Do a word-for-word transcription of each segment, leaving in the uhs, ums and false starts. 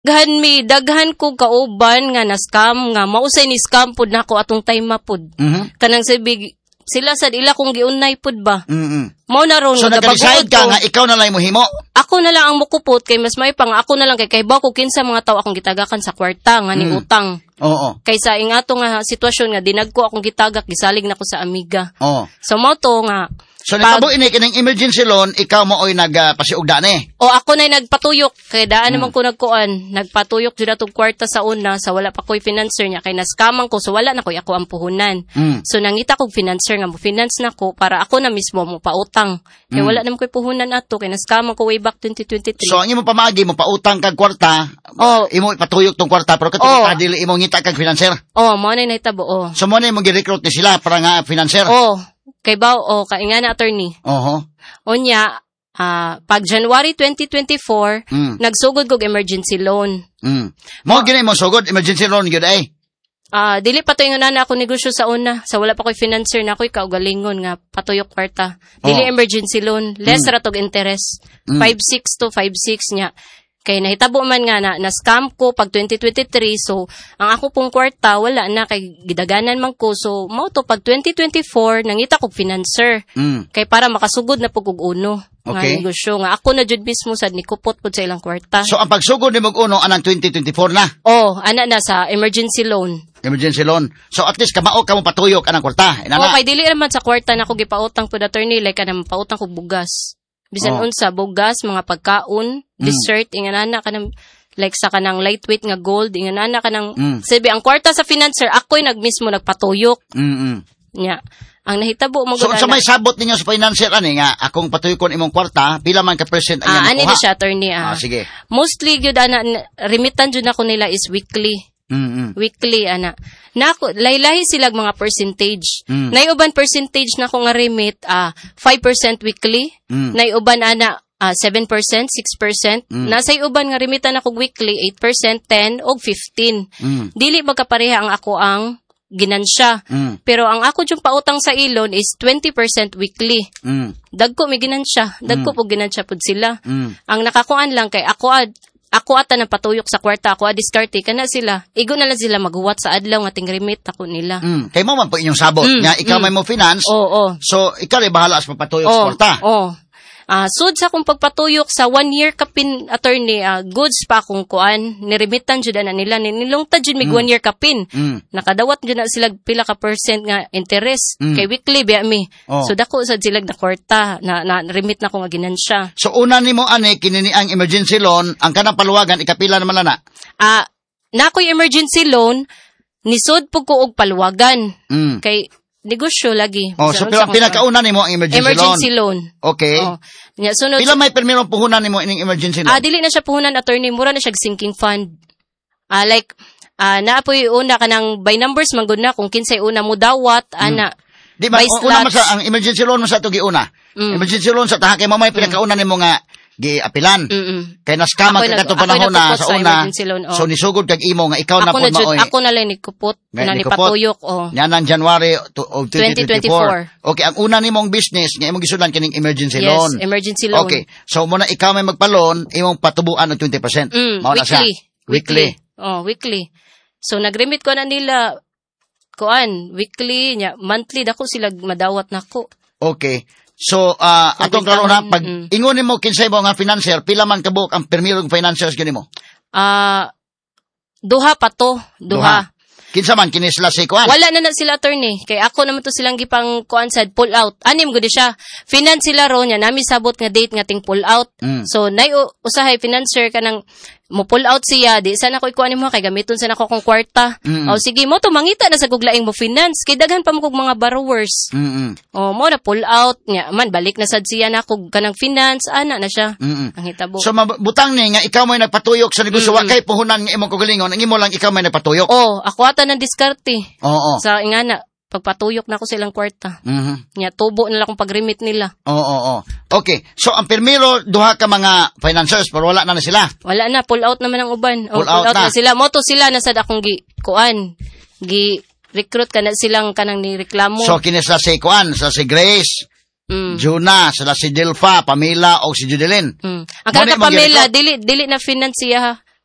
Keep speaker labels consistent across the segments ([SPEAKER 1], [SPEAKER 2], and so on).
[SPEAKER 1] Daghan mi, daghan ko kauban nga na scam nga mausay ni scam pud nako atong time mapud.
[SPEAKER 2] Mhm.
[SPEAKER 1] Kanang sabi sila sad ila kung giunay pud ba.
[SPEAKER 2] Mhm.
[SPEAKER 1] Mao na ron
[SPEAKER 2] So nag-decide ka nga ikaw na lang mo himo.
[SPEAKER 1] Ako na lang ang mukupot kay mas may pang ako na lang kay kay ba ko kinsa mga tawo akong gitagakan sa kwarta nga ni
[SPEAKER 2] Mm.
[SPEAKER 1] utang.
[SPEAKER 2] Oo.
[SPEAKER 1] Kaysa ingato nga sitwasyon nga dinagko akong gitagak gisalig nako sa amiga.
[SPEAKER 2] Oo.
[SPEAKER 1] So mao to nga
[SPEAKER 2] So
[SPEAKER 1] Pag-
[SPEAKER 2] nitabo ini kining emergency loan, ikaw mo oy nagpasiugda ni.
[SPEAKER 1] o ako na nagpatuyok kay daan naman ko nagkuan nagpatuyok jud atong kwarta sa una sa wala pa koy financer niya kay naskamang ko so wala na koy ako ang puhunan.
[SPEAKER 2] Mm.
[SPEAKER 1] So nangita kog financer nga mo finance nako para ako na mismo mo pautang. Kay wala naman koy puhunan ato kay naskamang ko way back twenty twenty-three.
[SPEAKER 2] So ang imo pamagi mo pautang kag kwarta,
[SPEAKER 1] Oh.
[SPEAKER 2] imo ipatuyok tong kwarta pero katong
[SPEAKER 1] Oh.
[SPEAKER 2] adili imo ngita kag financer.
[SPEAKER 1] oh mo na nahitabo oh.
[SPEAKER 2] So mo na mo gi-recruit ni sila para nga financer.
[SPEAKER 1] Oh, kay ba o kay nga na attorney.
[SPEAKER 2] Oho.
[SPEAKER 1] Onya ah pag January twenty twenty-four
[SPEAKER 2] Mm.
[SPEAKER 1] nagsugod kog emergency loan.
[SPEAKER 2] Mm. Mo gini mo sugod emergency loan gyud ay.
[SPEAKER 1] Ah, dili pa to yung na ako negosyo sa una. Sa wala pa ko'y financer na ako'y kaugalingon nga patuyok kwarta. Dili
[SPEAKER 2] Oh.
[SPEAKER 1] emergency loan. Less ra tog interest.
[SPEAKER 2] Mm.
[SPEAKER 1] five six to five six niya. Kay nahitabo man nga na na-scam ko pag twenty twenty-three. So, ang ako pong kwarta, wala na. Kay gidaganan man ko. So, mao to pag twenty twenty-four, nangita kog financer.
[SPEAKER 2] Mm.
[SPEAKER 1] Kay para makasugod na po kog uno.
[SPEAKER 2] Okay.
[SPEAKER 1] Nga negosyo. Nga ako na jud mismo sad nikupot po sa ilang kwarta.
[SPEAKER 2] So ang pagsugod ni mog uno anang twenty twenty-four na.
[SPEAKER 1] oh, ana na sa emergency loan.
[SPEAKER 2] Emergency loan. So at least kamao ka mo patuyok anang kwarta. Inana.
[SPEAKER 1] Oh, kay dili naman sa kwarta na ko gipautang pud attorney like kanang pautang ko bugas. Bisan
[SPEAKER 2] Oh.
[SPEAKER 1] unsa bugas, mga pagkaon, dessert inganana kanang like sa kanang lightweight nga gold inganana kanang
[SPEAKER 2] Mm.
[SPEAKER 1] sabi ang kwarta sa financer ako'y nagmismo nagpatuyok
[SPEAKER 2] Mm.
[SPEAKER 1] nya. Ang nahitabo mo
[SPEAKER 2] So sa may sabot ninyo sa financier ani nga akong patuyokon imong kwarta, pila man ka percent ang
[SPEAKER 1] ah,
[SPEAKER 2] iyang
[SPEAKER 1] ani
[SPEAKER 2] nakuha?
[SPEAKER 1] na siya attorney ah.
[SPEAKER 2] Ah, sige.
[SPEAKER 1] Mostly gyud ana remitan jud ako nila is weekly.
[SPEAKER 2] Mm.
[SPEAKER 1] Weekly ana. Nako laylahi sila mga percentage.
[SPEAKER 2] Mm.
[SPEAKER 1] Naiuban percentage na ko nga remit ah five percent weekly.
[SPEAKER 2] Mm.
[SPEAKER 1] Naiuban ana ah seven percent, six percent.
[SPEAKER 2] Mm.
[SPEAKER 1] Nasay uban nga remitan ako weekly eight percent, ten og fifteen.
[SPEAKER 2] Mm.
[SPEAKER 1] Dili magkapareha ang ako ang ginansya.
[SPEAKER 2] Mm.
[SPEAKER 1] Pero ang ako yung pautang sa ilon is twenty percent weekly.
[SPEAKER 2] Mm.
[SPEAKER 1] Dagko may ginansya. Dagko po ginansya pud sila.
[SPEAKER 2] Mm.
[SPEAKER 1] Ang nakakuan lang kay ako ad ako ata nang patuyok sa kwarta, ako adiskarte kana sila. Igo na lang sila maghuwat sa adlaw nga ting remit ako nila.
[SPEAKER 2] Mm. Kay mo man po inyong sabot
[SPEAKER 1] Mm,
[SPEAKER 2] nga ikaw
[SPEAKER 1] mm.
[SPEAKER 2] may mo finance.
[SPEAKER 1] Oo, oo.
[SPEAKER 2] So ikaw ay bahala sa papatuyok sa
[SPEAKER 1] Oh,
[SPEAKER 2] kwarta.
[SPEAKER 1] oh. Ah, sud sa akong pagpatuyok sa one year kapin attorney, ah, goods pa akong kuan, niremitan jud na nila nilungtad jud mig one year kapin.
[SPEAKER 2] Mm.
[SPEAKER 1] Nakadawat jud na sila pila ka percent nga interest
[SPEAKER 2] Mm.
[SPEAKER 1] kay weekly biya mi.
[SPEAKER 2] Oh.
[SPEAKER 1] So dako sad sila na kwarta na, na remit na ko nga ginansya.
[SPEAKER 2] So una nimo ani kinini ang emergency loan, ang kanang paluwagan ikapila naman na.
[SPEAKER 1] Ah, nakoy emergency loan nisod pug ko og palwagan
[SPEAKER 2] Mm.
[SPEAKER 1] kay negosyo lagi.
[SPEAKER 2] Oh, so
[SPEAKER 1] Sa-
[SPEAKER 2] pero
[SPEAKER 1] sa-
[SPEAKER 2] pinakauna nimo ang emergency,
[SPEAKER 1] emergency
[SPEAKER 2] loan.
[SPEAKER 1] loan.
[SPEAKER 2] Okay.
[SPEAKER 1] Oh. Nya sunod
[SPEAKER 2] Pila may permiro puhunan nimo ining emergency loan?
[SPEAKER 1] Ah, dili na siya puhunan attorney, mura na siya sinking fund. Ah, like ah naapoy una kanang by numbers manggod na kung kinsay una mo dawat ana.
[SPEAKER 2] Di ba,
[SPEAKER 1] by
[SPEAKER 2] o- una man
[SPEAKER 1] slots.
[SPEAKER 2] sa, ang emergency loan mo sa ito giuna.
[SPEAKER 1] Mm.
[SPEAKER 2] Emergency loan sa taha, kay mamay pinakauna nimo nga giapilan.
[SPEAKER 1] Mm-mm.
[SPEAKER 2] Kay naskama
[SPEAKER 1] Ako'y
[SPEAKER 2] ka
[SPEAKER 1] nag-
[SPEAKER 2] kato
[SPEAKER 1] ako'y
[SPEAKER 2] panahon na
[SPEAKER 1] nagkupot
[SPEAKER 2] sa
[SPEAKER 1] sa
[SPEAKER 2] una.
[SPEAKER 1] emergency loan, oh.
[SPEAKER 2] So nisugod kag imo nga ikaw na
[SPEAKER 1] Ako
[SPEAKER 2] po
[SPEAKER 1] na jud,
[SPEAKER 2] maoy.
[SPEAKER 1] ako na lang nikupot,
[SPEAKER 2] Nga
[SPEAKER 1] na
[SPEAKER 2] nikupot.
[SPEAKER 1] nipatuyok oh.
[SPEAKER 2] Yan ang January to, of twenty twenty-four. Okay, ang una nimong business nga imong gisudan kining emergency
[SPEAKER 1] Yes,
[SPEAKER 2] loan.
[SPEAKER 1] emergency loan.
[SPEAKER 2] Okay. So muna ikaw may magpalon, imong patubuan og twenty percent.
[SPEAKER 1] Mm,
[SPEAKER 2] Mao na siya.
[SPEAKER 1] weekly.
[SPEAKER 2] Weekly.
[SPEAKER 1] Oh, weekly. So nagremit ko na nila kuan, weekly nya, monthly dako sila madawat nako.
[SPEAKER 2] Okay. So, ah
[SPEAKER 1] Sa
[SPEAKER 2] atong karon na
[SPEAKER 1] bigtahan,
[SPEAKER 2] pag
[SPEAKER 1] mm.
[SPEAKER 2] ingon nimo kinsay mo nga financier, pila man kabuk ang permirong financiers gani mo?
[SPEAKER 1] Ah, duha pa to, duha.
[SPEAKER 2] Kinsa man kini sila si kuan?
[SPEAKER 1] Wala na na sila attorney. Kay ako naman to silang gipang kuan sad pull out. Anim gud siya. Finance sila ro nya nami sabot nga date nga ting pull out.
[SPEAKER 2] Mm.
[SPEAKER 1] So nay u- usahay financer kanang mo pull out siya di sana ko ikuan mo kay gamiton sana ko kong kwarta.
[SPEAKER 2] Mm.
[SPEAKER 1] O sige mo to mangita na sa guglaing mo finance kay daghan pa mo kog mga borrowers.
[SPEAKER 2] Mm.
[SPEAKER 1] O mo na pull out nya man balik na sad siya na kog kanang finance ana na siya.
[SPEAKER 2] Mm.
[SPEAKER 1] Ang hitabo.
[SPEAKER 2] So mabutang ni nga ikaw may nagpatuyok sa negosyo, wa kay puhunan nga imong kagalingon, ang imo lang ikaw may nagpatuyok.
[SPEAKER 1] oh, ako ata ng diskarte.
[SPEAKER 2] Oo.
[SPEAKER 1] Sa ingana pagpatuyok na ko sa ilang kwarta.
[SPEAKER 2] Mhm.
[SPEAKER 1] Nya tubo na lang kung pag-remit nila.
[SPEAKER 2] Oo, oo. Okay. So ang permiro duha ka mga financiers pero wala na na sila.
[SPEAKER 1] Wala na, pull out naman ang uban. O,
[SPEAKER 2] Pull out na.
[SPEAKER 1] na. sila. Moto sila, nasad akong gi, kuan, gi, recruit ka na silang kanang ni reklamo.
[SPEAKER 2] So kini sila si kuan, sila si Grace,
[SPEAKER 1] mm.
[SPEAKER 2] Juna, sila si Dilfa, Pamela o si Judeline.
[SPEAKER 1] Mm. Ang
[SPEAKER 2] Muna
[SPEAKER 1] kanang
[SPEAKER 2] yung
[SPEAKER 1] Pamela,
[SPEAKER 2] mag-recruit?
[SPEAKER 1] dili, dili na finance siya ha.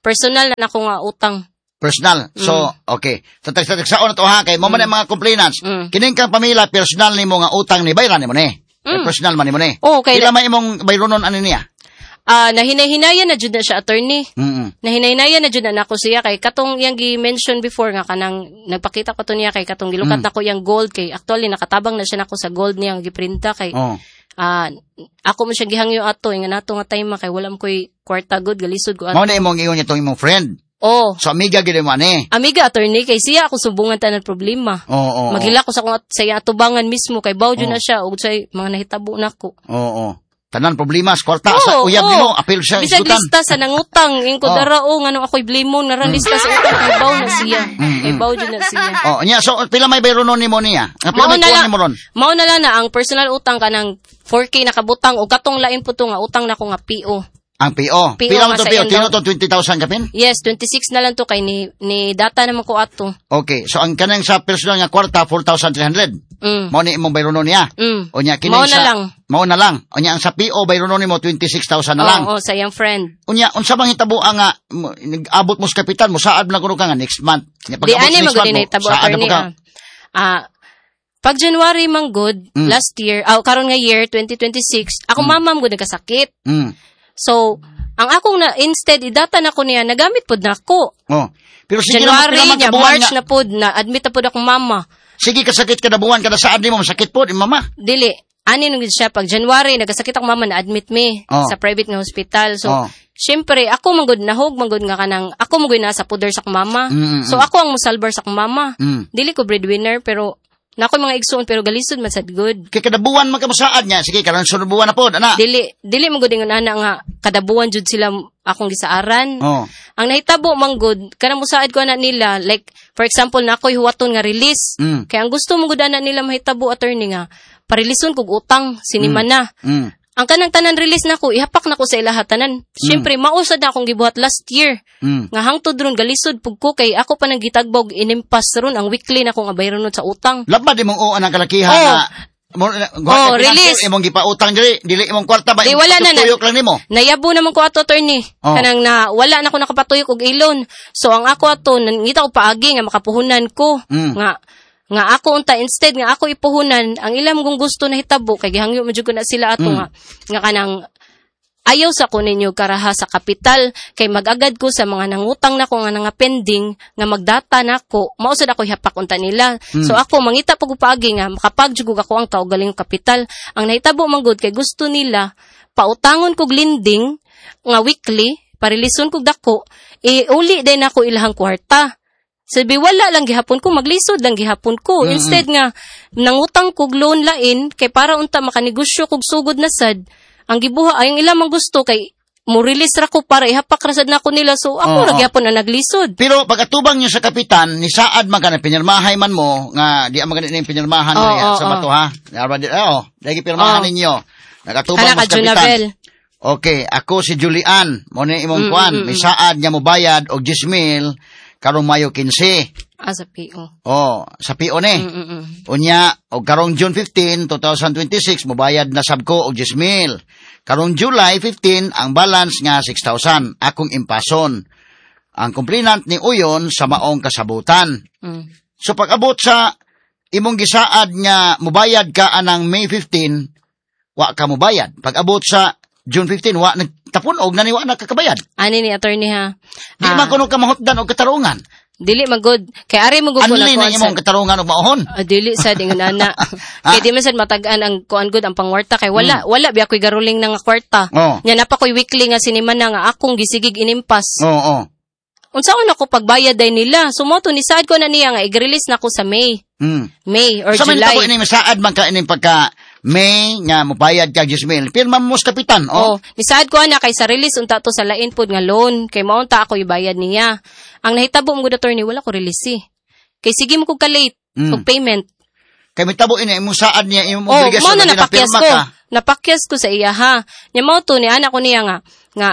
[SPEAKER 1] personal na ako nga utang.
[SPEAKER 2] Personal. So, okay. Tatag-tatag sa na to ha, kay mo man ang mga complainants.
[SPEAKER 1] Mm.
[SPEAKER 2] Kining kang pamilya, personal ni mo nga utang ni bayran ni mo ni.
[SPEAKER 1] Mm.
[SPEAKER 2] Personal man ni mo ni.
[SPEAKER 1] Oo, kay
[SPEAKER 2] Ila may imong bayronon ano niya?
[SPEAKER 1] Ah, nahinay-hinayan na jud na siya, attorney.
[SPEAKER 2] Mm.
[SPEAKER 1] Nahinay-hinayan na jud na nako siya kay katong yang gi-mention before nga kanang nagpakita ko to niya kay katong gilukat
[SPEAKER 2] Mm.
[SPEAKER 1] nako yang gold kay actually nakatabang na siya nako sa gold niya nga giprinta kay
[SPEAKER 2] Oh.
[SPEAKER 1] ah ako mo siya gihangyo ato nga nato nga time kay wala mo koy kwarta good galisod ko ato.
[SPEAKER 2] Mao na imong ingon itong imong friend.
[SPEAKER 1] Oh,
[SPEAKER 2] So amiga gid mo ani.
[SPEAKER 1] amiga attorney kay siya ako subungan tanan problema.
[SPEAKER 2] Oo, oo.
[SPEAKER 1] Maghila ko sa kung sa iya atubangan mismo kay bawjo
[SPEAKER 2] Oh.
[SPEAKER 1] na siya ug say mga nahitabo nako.
[SPEAKER 2] Oo, oo. Tanan problema sa kwarta sa uyab nimo, apil siya
[SPEAKER 1] Bisag
[SPEAKER 2] isutan.
[SPEAKER 1] lista sa nangutang, ingko
[SPEAKER 2] Oh.
[SPEAKER 1] darao nga nung ako'y blimon, nga lista sa utang, kay baw na siya.
[SPEAKER 2] Mm,
[SPEAKER 1] Kay
[SPEAKER 2] mm.
[SPEAKER 1] baw dyan na siya.
[SPEAKER 2] Oh, nya so pila may bayronon nimo niya? Nga pila
[SPEAKER 1] Mao
[SPEAKER 2] may
[SPEAKER 1] na
[SPEAKER 2] kuha
[SPEAKER 1] lang,
[SPEAKER 2] nimo ron?
[SPEAKER 1] mao na lang na ang personal utang ka ng four K nakabutang o katong lain po to nga utang na ko nga P O.
[SPEAKER 2] Ang P O.
[SPEAKER 1] P O
[SPEAKER 2] Pila mo
[SPEAKER 1] nga
[SPEAKER 2] to
[SPEAKER 1] sa
[SPEAKER 2] P O?
[SPEAKER 1] iyang
[SPEAKER 2] Tino
[SPEAKER 1] daw-
[SPEAKER 2] to twenty thousand kapin?
[SPEAKER 1] Yes, twenty-six na lang to kay ni, ni data naman ko ato.
[SPEAKER 2] Okay, so ang kanang sa personal nga kwarta four thousand three hundred.
[SPEAKER 1] Mm.
[SPEAKER 2] Mao ni imong bayronon niya.
[SPEAKER 1] Mm.
[SPEAKER 2] O nya kini
[SPEAKER 1] Mao na
[SPEAKER 2] sa
[SPEAKER 1] lang.
[SPEAKER 2] Mao na lang. O nya ang sa P O bayronon nimo twenty-six thousand na lang.
[SPEAKER 1] Oo, sa iyang friend.
[SPEAKER 2] Unya unsa bang hitabo nga mo- nag-abot mo sa kapital mo saad na kuno ka nga next month. Nya
[SPEAKER 1] Di ani
[SPEAKER 2] next
[SPEAKER 1] magud
[SPEAKER 2] month
[SPEAKER 1] ni
[SPEAKER 2] mo,
[SPEAKER 1] tabo
[SPEAKER 2] saad na
[SPEAKER 1] attorney.
[SPEAKER 2] po ka.
[SPEAKER 1] Ah, Ah, pag January man good,
[SPEAKER 2] Mm.
[SPEAKER 1] last year, aw karon nga year twenty twenty-six, ako mamam gud nagkasakit.
[SPEAKER 2] Mm.
[SPEAKER 1] So, ang akong na instead idata na ko niya nagamit pod nako.
[SPEAKER 2] Oh. Pero sige naman
[SPEAKER 1] January
[SPEAKER 2] pila man
[SPEAKER 1] niya,
[SPEAKER 2] ka buwan
[SPEAKER 1] March
[SPEAKER 2] nga.
[SPEAKER 1] na pod na admit na pod akong mama.
[SPEAKER 2] Sige kasakit kada buwan kada saad nimo masakit po mama.
[SPEAKER 1] Dili. Ani nung siya pag January nagasakit akong mama na admit me
[SPEAKER 2] Oh.
[SPEAKER 1] sa private nga hospital. So,
[SPEAKER 2] Oh.
[SPEAKER 1] syempre ako manggod nahog manggod nga kanang ako manggod na sa puder sa akong mama.
[SPEAKER 2] Mm, mm,
[SPEAKER 1] So ako ang musalbar sa akong mama.
[SPEAKER 2] Mm.
[SPEAKER 1] Dili ko breadwinner pero nako mga igsoon pero galisod man sad good.
[SPEAKER 2] Kay kada buwan man ka mosaad niya. Sige karon sunod buwan na pod ana.
[SPEAKER 1] Dili dili manggod ingon ana nga kadabuan jud sila akong gisaaran.
[SPEAKER 2] Oh.
[SPEAKER 1] Ang nahitabo manggod kanang musaad ko ana nila like for example na ako'y huwaton nga release.
[SPEAKER 2] Mm.
[SPEAKER 1] Kaya ang gusto manggod ana nila mahitabo attorney nga parilison kog utang sinima na.
[SPEAKER 2] Mm.
[SPEAKER 1] Ang kanang tanan release nako ihapak nako sa ilaha tanan. Syempre mausad na akong gibuhat last year.
[SPEAKER 2] Mm.
[SPEAKER 1] Nga hangtod ron galisod pug ko kay ako pa nang gitagbog inimpas ron ang weekly nako nga bayron sa utang.
[SPEAKER 2] Labad imong o anang kalakihan
[SPEAKER 1] Oh.
[SPEAKER 2] nga mo
[SPEAKER 1] Oh, release.
[SPEAKER 2] imong gipautang dili dili imong kwarta ba
[SPEAKER 1] Di, wala na na.
[SPEAKER 2] tuyok lang nimo.
[SPEAKER 1] Nayabo naman ko ato attorney.
[SPEAKER 2] Oh.
[SPEAKER 1] Kanang na wala na ko nakapatuyok og ilon. So ang ako ato nangita ko paagi nga makapuhunan ko
[SPEAKER 2] Mm.
[SPEAKER 1] nga nga ako unta instead nga ako ipuhunan ang ilang kung gusto na hitabo kay gihangyo mo jud ko na sila ato
[SPEAKER 2] Mm.
[SPEAKER 1] nga nga kanang ayaw sa ko ninyo karaha sa kapital kay magagad ko sa mga nangutang na ko nga nga pending nga magdata nako mausad ako ihapak unta nila.
[SPEAKER 2] Mm.
[SPEAKER 1] So ako mangita pag upagi nga makapagjugog ako ang kaugaling kapital. Ang nahitabo manggod kay gusto nila pautangon kog lending nga weekly parilison kog dako iuli din ako ilahang kwarta. Sabi, wala lang gihapon ko, maglisod lang gihapon ko.
[SPEAKER 2] Mm-mm.
[SPEAKER 1] Instead nga, nangutang kog loan lain, kay para unta makanegosyo kog sugod na sad, ang gibuha, ay ang ilamang gusto, kay mo release ra ko para ihapak rasad na ko nila. So, ako
[SPEAKER 2] Oo.
[SPEAKER 1] ra gihapon na naglisod.
[SPEAKER 2] Pero pag atubang niyo sa kapitan, ni saad man ka na pinirmahay man mo nga di ang maganin pinirmahan
[SPEAKER 1] Oo,
[SPEAKER 2] niya
[SPEAKER 1] oo,
[SPEAKER 2] sa
[SPEAKER 1] oo.
[SPEAKER 2] bato ha. Narba di oh, dagi pirmahan
[SPEAKER 1] Oo.
[SPEAKER 2] ninyo. Nakatubang
[SPEAKER 1] Kana
[SPEAKER 2] mo
[SPEAKER 1] ka,
[SPEAKER 2] sa kapitan.
[SPEAKER 1] Junabel.
[SPEAKER 2] Okay, ako si Julian, mo ni
[SPEAKER 1] Mm,
[SPEAKER 2] imong kwan,
[SPEAKER 1] mm, mm,
[SPEAKER 2] may
[SPEAKER 1] mm.
[SPEAKER 2] saad niya mo bayad og ten mil karong Mayo quince.
[SPEAKER 1] Ah, sa P O.
[SPEAKER 2] Oh, sa P O ni.
[SPEAKER 1] Mm-mm.
[SPEAKER 2] Unya, og karong June fifteenth, twenty twenty-six, mobayad na sab ko og ten mil. Karong July fifteenth, ang balance nga six thousand. Akong impason. Ang complainant ni Uyon sa maong kasabutan.
[SPEAKER 1] Mm.
[SPEAKER 2] So pag-abot sa imong gisaad nga mobayad ka anang May fifteenth, wa ka mobayad. Pag-abot sa June fifteenth, wa nagtapunog na ni wa nakakabayad.
[SPEAKER 1] Ani ni attorney ha.
[SPEAKER 2] Di
[SPEAKER 1] Ah,
[SPEAKER 2] man kuno ka mahutdan og katarungan.
[SPEAKER 1] dili magod. Kay ari mo gud ko na
[SPEAKER 2] Anli na
[SPEAKER 1] kuan
[SPEAKER 2] imong
[SPEAKER 1] sa-
[SPEAKER 2] katarungan og maohon.
[SPEAKER 1] Ah, dili sa dingon ana. Kay di man sad matag-an ang kuan gud ang pangwarta kay wala wala biya koy garuling na nga kwarta.
[SPEAKER 2] Oh.
[SPEAKER 1] Nya napa koy weekly nga sinima na nga akong gisigig inimpas.
[SPEAKER 2] Oo, oh,
[SPEAKER 1] Unsaon ako pagbayad day nila? Sumoto ni sad ko na niya nga i-release na ko sa May.
[SPEAKER 2] Mm.
[SPEAKER 1] May or
[SPEAKER 2] Sa man
[SPEAKER 1] July.
[SPEAKER 2] ko ini masaad man ka ini pagka May nga mobayad ka ten mil. Pirma mo sa kapitan.
[SPEAKER 1] Oh,
[SPEAKER 2] Oh.
[SPEAKER 1] nisaad ko ana kay sa release unta to sa lain pod nga loan kay mao unta ako ibayad niya. Ang nahitabo mo gud attorney wala ko release. eh. Kay sige mo kog ka-late
[SPEAKER 2] Mm.
[SPEAKER 1] kog payment.
[SPEAKER 2] Kay mitabo ini imong saad niya imong
[SPEAKER 1] Oh,
[SPEAKER 2] obligasyon
[SPEAKER 1] mo na
[SPEAKER 2] na
[SPEAKER 1] napakyas
[SPEAKER 2] ginapirma
[SPEAKER 1] ko.
[SPEAKER 2] ka.
[SPEAKER 1] Napakyas ko sa iya ha. Nya mao to ni ana ko niya nga nga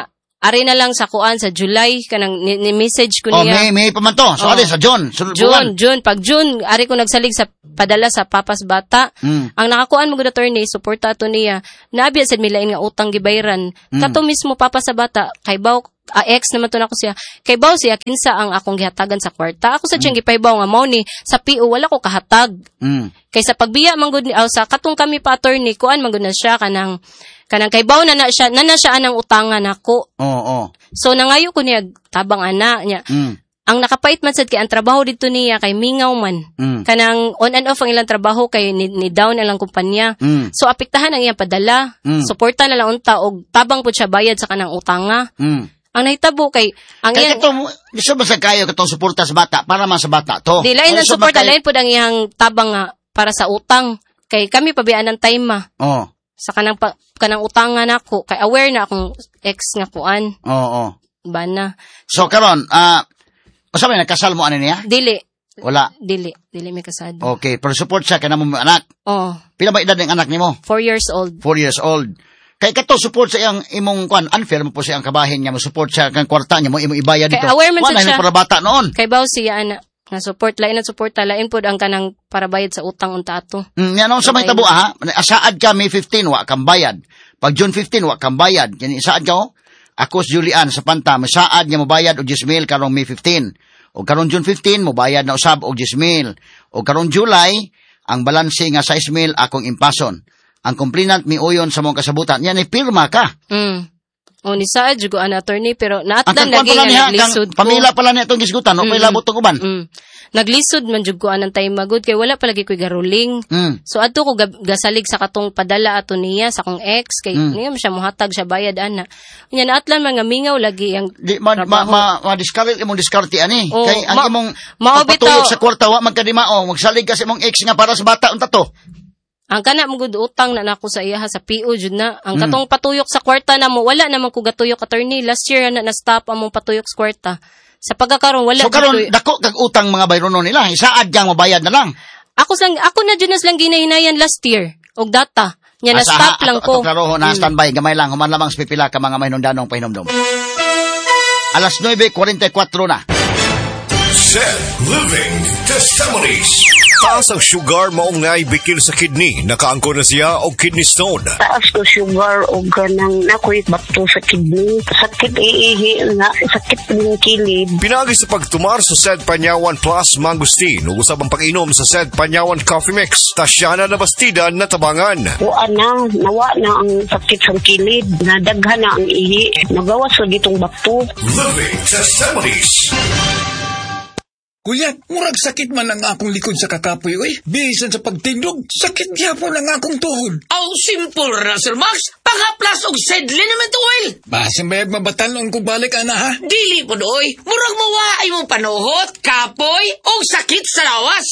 [SPEAKER 1] Ari na lang sa kuan sa July kanang ni, ni message ko
[SPEAKER 2] Oh,
[SPEAKER 1] niya.
[SPEAKER 2] May, May pa man to. So,
[SPEAKER 1] Oh.
[SPEAKER 2] ade, sa June. Sunod
[SPEAKER 1] June,
[SPEAKER 2] buwan.
[SPEAKER 1] June, pag June, ari ko nagsalig sa padala sa papas bata.
[SPEAKER 2] Mm.
[SPEAKER 1] Ang nakakuan mo gud attorney, suporta to niya. Naabi sad milain nga utang gibayran.
[SPEAKER 2] Mm.
[SPEAKER 1] Kato mismo papa sa bata, kay baw ah, ex naman to nako siya. Kay baw siya kinsa ang akong gihatagan sa kwarta. Ako sa tiyang gipaybaw nga mao ni sa P O wala ko kahatag.
[SPEAKER 2] Mm.
[SPEAKER 1] Kay sa pagbiya man gud ni aw sa katong kami pa attorney, kuan man gud na siya kanang kanang kay baw na na siya na na siya anang utangan nako.
[SPEAKER 2] Oo, oh, oh.
[SPEAKER 1] So nangayo ko niya tabang ana niya.
[SPEAKER 2] Mm.
[SPEAKER 1] Ang nakapait man sad kay ang trabaho dito niya kay mingaw man.
[SPEAKER 2] Mm.
[SPEAKER 1] Kanang on and off ang ilang trabaho kay ni, ni down ilang kumpanya.
[SPEAKER 2] Mm.
[SPEAKER 1] So apektahan ang iyang padala.
[SPEAKER 2] Mm.
[SPEAKER 1] Suporta na lang unta og tabang pud siya bayad sa kanang utanga.
[SPEAKER 2] Mm.
[SPEAKER 1] Ang nahitabo kay ang
[SPEAKER 2] Kaya
[SPEAKER 1] iyang
[SPEAKER 2] ito, gusto ba sa kayo katong suporta sa bata? Para man sa bata to.
[SPEAKER 1] di lain ang
[SPEAKER 2] Gusto ba
[SPEAKER 1] suporta
[SPEAKER 2] kayo-
[SPEAKER 1] lain pud ang iyang tabang nga para sa utang. Kay kami pabian ng time ma
[SPEAKER 2] Oo.
[SPEAKER 1] sa kanang pa, kanang utanga nako kay aware na akong ex nga kuan
[SPEAKER 2] Oo, oo.
[SPEAKER 1] bana.
[SPEAKER 2] So, karon, ah, uh, sabi, nakasal mo ano niya?
[SPEAKER 1] Dili,
[SPEAKER 2] Wala.
[SPEAKER 1] dili, dili may kasado.
[SPEAKER 2] Okay, pero support siya ka na mo anak.
[SPEAKER 1] Oh,
[SPEAKER 2] Pila ba edad ng anak nimo?
[SPEAKER 1] four years old.
[SPEAKER 2] Four years old. Kay kato support sa iyang imong kwan, unfair mo po siya ang kabahin niya, mo support siya kang kwarta niya mo imong ibaya
[SPEAKER 1] Kay
[SPEAKER 2] dito.
[SPEAKER 1] aware man
[SPEAKER 2] Wala
[SPEAKER 1] sad siya.
[SPEAKER 2] na para bata noon.
[SPEAKER 1] Kay baw siya ana nga support lain ang support lain pud ang kanang para bayad sa utang unta ato.
[SPEAKER 2] Mm, yan ang sa may
[SPEAKER 1] Okay.
[SPEAKER 2] tabo ha. Asaad ka May fifteen wa kang bayad. Pag June fifteen wa kang bayad. Kani isaad ka oh. Ako si Julian sa panta, masaad niya mo bayad og ten mil karong May fifteen. O karong June fifteen mo bayad na usab og ten mil. O karong July ang balanse nga six mil akong impason. Ang complainant mi uyon sa mong kasabutan. Yan ay pirma ka.
[SPEAKER 1] Mm. O ni saad jud ko an attorney pero
[SPEAKER 2] Ang
[SPEAKER 1] naatdan
[SPEAKER 2] kang
[SPEAKER 1] lagi
[SPEAKER 2] pala
[SPEAKER 1] nga
[SPEAKER 2] niya,
[SPEAKER 1] naglisod
[SPEAKER 2] kang
[SPEAKER 1] ko.
[SPEAKER 2] pamila pala niya itong gisgutan, no?
[SPEAKER 1] Mm.
[SPEAKER 2] May labot tong uban.
[SPEAKER 1] Mm. Naglisod man jud ko anang time magud kay wala palagi ko'y garuling.
[SPEAKER 2] Mm.
[SPEAKER 1] So adto ko gab- gasalig sa katong padala ato niya sa akong ex kay
[SPEAKER 2] Mm.
[SPEAKER 1] niya siya mohatag siya bayad ana. Nya naatlan man nga mingaw lagi ang
[SPEAKER 2] Di, ma, ma,
[SPEAKER 1] trabaho.
[SPEAKER 2] ma, ma, discard imong diskarte ani.
[SPEAKER 1] Oo,
[SPEAKER 2] Kay ang
[SPEAKER 1] ma-
[SPEAKER 2] imong
[SPEAKER 1] mao
[SPEAKER 2] pagpatuyok
[SPEAKER 1] bitaw.
[SPEAKER 2] sa kwarta wa magkadimao, magsalig ka sa imong ex nga para sa bata unta to.
[SPEAKER 1] Ang kana mo gud utang na nako sa iya ha, sa P O jud na. Ang
[SPEAKER 2] Mm.
[SPEAKER 1] katong patuyok sa kwarta na mo wala naman ko gatuyok attorney. Last year na na stop among patuyok sa kwarta. Sa pagkakaroon wala
[SPEAKER 2] So
[SPEAKER 1] jud
[SPEAKER 2] karon
[SPEAKER 1] ko'y-
[SPEAKER 2] dako kag utang mga bayrono nila, isaad kang mabayad na lang.
[SPEAKER 1] Ako sang ako na jud nas lang ginahinayan last year og data. Nya na
[SPEAKER 2] Asa,
[SPEAKER 1] stop
[SPEAKER 2] ato-
[SPEAKER 1] lang
[SPEAKER 2] ato
[SPEAKER 1] ko.
[SPEAKER 2] klaro na standby gamay lang human lamang sa pipila ka mga mahinungdanong pahinomdom. Alas nueve cuarenta y cuatro na.
[SPEAKER 3] Seth Living Testimonies. Taas ang sugar maong naibikil sa kidney. Nakaangko na siya og kidney stone.
[SPEAKER 4] Taas ko sugar o ganang nakoy bato sa kidney. Sakit iihi nga, sakit ng kilid.
[SPEAKER 3] Pinagi sa pagtumar sa Sed Panyawan Plus Mangustin ug usab ang pag-inom sa Sed Panyawan Coffee Mix. Tasya na nabastida na tabangan.
[SPEAKER 4] Buwan na, nawa na ang sakit sa kilid. Nadaghan na ang ihi. Nagawas sa gitong bato.
[SPEAKER 3] Living Testimonies.
[SPEAKER 5] Kuya, murag sakit man ang akong likod sa kakapoy, oy. Bisan sa pagtindog, sakit gyapon ang akong tuhod.
[SPEAKER 6] Aw, simple ra, Sir Max. Pangaplas og Sed Liniment Oil.
[SPEAKER 5] Basta mayag mabatalon ko balik, ana, ha?
[SPEAKER 6] Dili po doy. Murag mawaay mong panuhot, kapoy, o sakit sa lawas.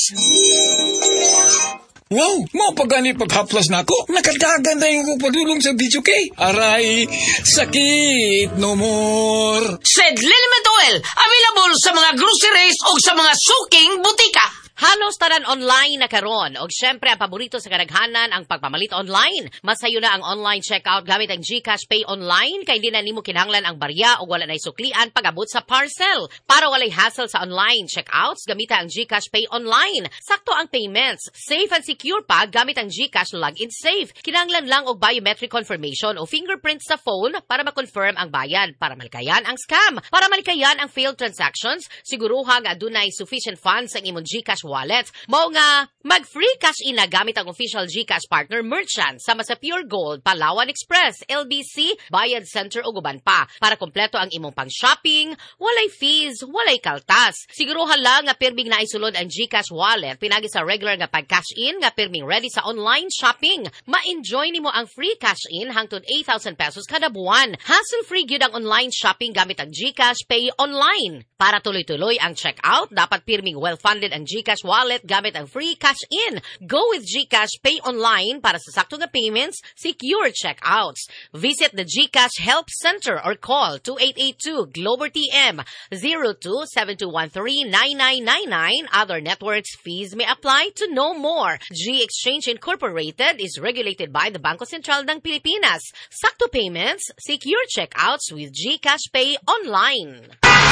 [SPEAKER 5] Wow, mo pagani paghaplas na ako. Nakadagan na yung padulong sa video kay. Aray, sakit no more.
[SPEAKER 6] Sed Liniment Oil. Available sa mga groceries o sa mga suking butika.
[SPEAKER 7] Halos tanan online na karon og syempre ang paborito sa kadaghanan ang pagpamalit online. Masayo na ang online checkout gamit ang GCash Pay Online kay di na nimo kinahanglan ang barya o wala na suklian pag-abot sa parcel. Para walay hassle sa online checkouts, gamita ang GCash Pay Online. Sakto ang payments, safe and secure pa gamit ang GCash Login Safe. Kinahanglan lang og biometric confirmation o fingerprint sa phone para ma-confirm ang bayad para malikayan ang scam. Para malikayan ang failed transactions, siguruha nga adunay sufficient funds ang imong GCash wallet. Mao nga mag-free cash in na gamit ang official GCash partner merchant sama sa Pure Gold, Palawan Express, L B C, Bayad Center ug uban pa. Para kompleto ang imong pang-shopping, walay fees, walay kaltas. Siguruhan lang nga pirming naisulod ang GCash wallet pinagi sa regular nga pag-cash in nga pirming ready sa online shopping. Ma-enjoy nimo ang free cash in hangtod eight thousand pesos kada buwan. Hassle-free gyud ang online shopping gamit ang GCash Pay Online. Para tuloy-tuloy ang checkout, dapat pirming well-funded ang GCash GCash wallet gamit ang free cash in. Go with GCash Pay Online para sa sakto nga payments, secure checkouts. Visit the GCash Help Center or call two eight eight two Glober T M zero two seven two one three nine nine nine nine. Other networks fees may apply. To know more, G Exchange Incorporated is regulated by the Bangko Sentral ng Pilipinas. Sakto payments, secure checkouts with GCash Pay Online.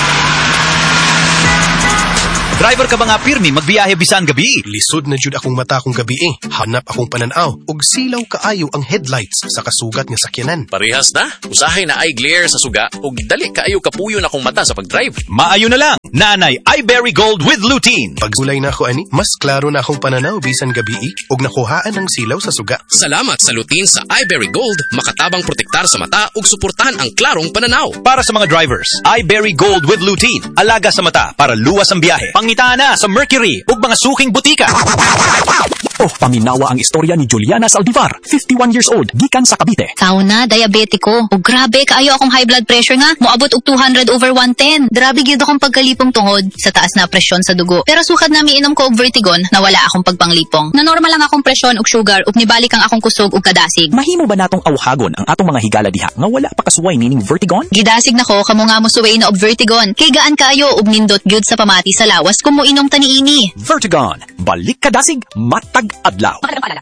[SPEAKER 8] Driver ka ba nga pirmi magbiyahe bisan gabi?
[SPEAKER 9] Lisod na jud akong mata kung gabi eh. Hanap akong pananaw ug silaw kaayo ang headlights sa kasugat nga sakyanan.
[SPEAKER 10] Parehas na. Usahay na eye glare sa suga ug dali kaayo kapuyo na akong mata sa pagdrive.
[SPEAKER 8] Maayo na lang. Nanay iBerry Gold with lutein.
[SPEAKER 9] Pagulay na ako ani, mas klaro na akong pananaw bisan gabi eh ug nakuhaan ang silaw sa suga.
[SPEAKER 10] Salamat sa lutein sa iBerry Gold, makatabang protektar sa mata ug suportahan ang klarong pananaw.
[SPEAKER 8] Para sa mga drivers, iBerry Gold with lutein. Alaga sa mata para luwas ang biyahe. Pangitana sa Mercury ug mga suking butika.
[SPEAKER 11] Oh, paminawa ang istorya ni Juliana Saldivar, fifty-one years old, gikan sa Cavite.
[SPEAKER 12] Tao na, diabetiko. O grabe, kaayo akong high blood pressure nga. Moabot og two hundred over one ten. Grabe gyud akong pagkalipong tungod sa taas na presyon sa dugo. Pero sukad na miinom ko og Vertigon, nawala akong pagpanglipong. Na normal lang akong presyon og sugar ug nibalik ang akong kusog ug kadasig.
[SPEAKER 11] Mahimo ba natong awhagon ang atong mga higala diha nga wala pa kasuway nining Vertigon?
[SPEAKER 12] Gidasig nako kamo nga mo suway na og Vertigon. Kay gaan kaayo ug nindot gyud sa pamati sa lawas kung moinom ta niini.
[SPEAKER 11] Vertigon, balik kadasig, matag adlaw.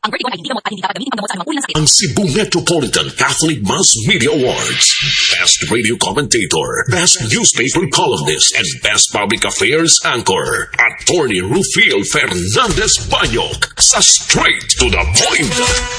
[SPEAKER 3] Ang Cebu Metropolitan Catholic Mass Media Awards. Best Radio Commentator, Best Newspaper Columnist, and Best Public Affairs Anchor. Attorney Rufil Fernandez Banyok sa Straight to the Point.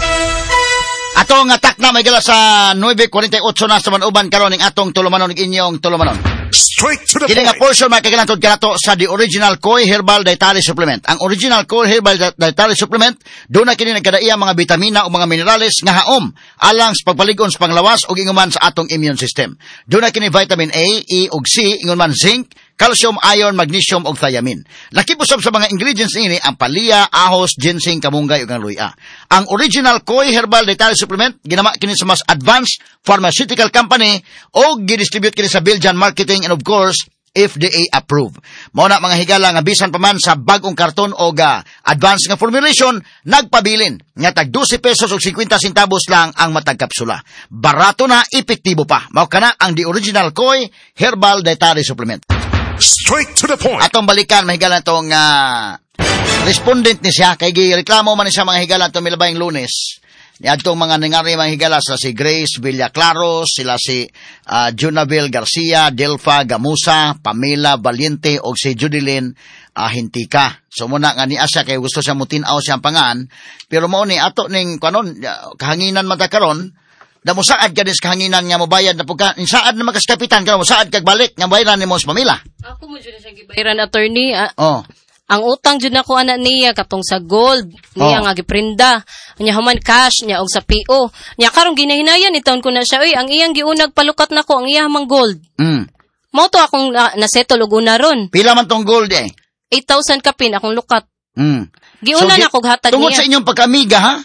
[SPEAKER 2] Atong atak na may gala sa nine forty-eight na sa manuban karon ning atong tulumanon ning inyong tulumanon.
[SPEAKER 3] Straight to the
[SPEAKER 2] Kini nga
[SPEAKER 3] point.
[SPEAKER 2] portion may kagalantod kanato sa the original Koi Herbal Dietary Supplement. Ang original Koi Herbal Dietary Supplement, doon na kini nagkadaiya mga bitamina o mga minerales nga haom alang sa pagpaligon sa panglawas o inguman sa atong immune system. Doon na kini vitamin A, E ug C, ingon man zinc, calcium, iron, magnesium ug thiamine. Lakip usab sa mga ingredients ini ang palya, ahos, ginseng, kamunggay ug ang luya. Ang original Koi Herbal Dietary Supplement ginama kini sa mas advanced pharmaceutical company o gidistribute kini sa Belgian Marketing and of course F D A approved. Mao na mga higala nga bisan pa man sa bagong karton o ga advanced nga formulation nagpabilin nga tag twelve pesos ug fifty centavos lang ang matag kapsula. Barato na, epektibo pa. Mao kana ang the original Koi Herbal Dietary Supplement.
[SPEAKER 3] Straight to the point.
[SPEAKER 2] Atong balikan mahigala tong uh, respondent ni siya kay gireklamo man ni siya mga higala tong milabayng Lunes. Ni adtong mga nangari mga higala sila si Grace Villaclaros, sila si uh, Junabel Garcia, Delfa Gamusa, Pamela Valiente og si Judilyn uh, Hintika. So muna nga ni Asya kay gusto siya mutin-aw siyang pangan, pero mao ni ato ning kanon kahanginan mata karon. Damo saad ka dis kahanginan nga mobayad na pagka saad na magas kapitan karon saad kag balik nga bayaran nimo sa pamilya.
[SPEAKER 1] Ako mo jud siya gibayaran attorney. Ah.
[SPEAKER 2] Oh.
[SPEAKER 1] Ang utang jud nako ana niya katong sa gold niya
[SPEAKER 2] Oh.
[SPEAKER 1] nga giprinda. Nya human cash niya og sa P O. Nya karon ginahinayan ni taon ko na siya, oy ang iyang giunag palukat nako ang iyang mang gold.
[SPEAKER 2] Mm.
[SPEAKER 1] Mao to akong uh, nasettle og una ron.
[SPEAKER 2] Pila man tong gold eh?
[SPEAKER 1] eight thousand kapin akong lukat.
[SPEAKER 2] Mm.
[SPEAKER 1] Giuna
[SPEAKER 2] So,
[SPEAKER 1] na kog hatag
[SPEAKER 2] tungod
[SPEAKER 1] niya.
[SPEAKER 2] sa inyong pagkamiga ha.